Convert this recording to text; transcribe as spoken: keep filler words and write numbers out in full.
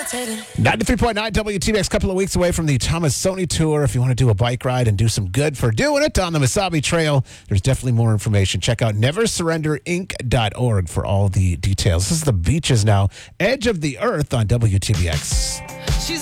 ninety-three point nine W T B X, couple of weeks away from the Thomas Sony Tour. If you want to do a bike ride and do some good for doing it on the Mesabi Trail, there's definitely more information. Check out never surrender inc dot org for all the details. This is the Beaches now, Edge of the Earth on W T B X.